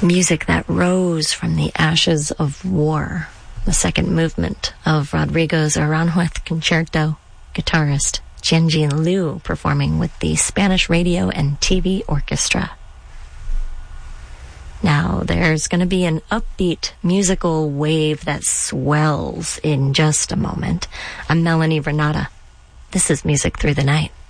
Music that rose from the ashes of war. The second movement of Rodrigo's Aranjuez Concerto. Guitarist Jianjin Liu performing with the Spanish Radio and TV Orchestra. Now, there's going to be an upbeat musical wave that swells in just a moment. I'm Melanie Renata. This is Music Through the Night.